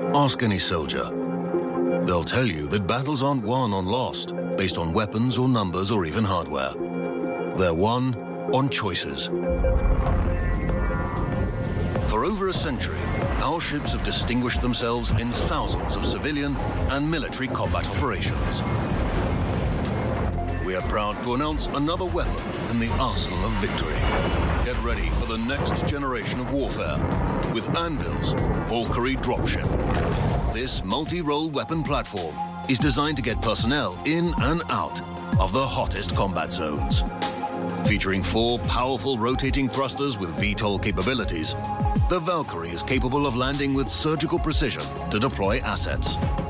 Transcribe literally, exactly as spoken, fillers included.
Ask any soldier. They'll tell you that battles aren't won or lost based on weapons or numbers or even hardware. They're won on choices. For over a century, our ships have distinguished themselves in thousands of civilian and military combat operations. We are proud to announce another weapon in the arsenal of victory. Get ready for the next generation of warfare with Anvil's Valkyrie dropship. This multi-role weapon platform is designed to get personnel in and out of the hottest combat zones. Featuring four powerful rotating thrusters with V TOL capabilities, the Valkyrie is capable of landing with surgical precision to deploy assets.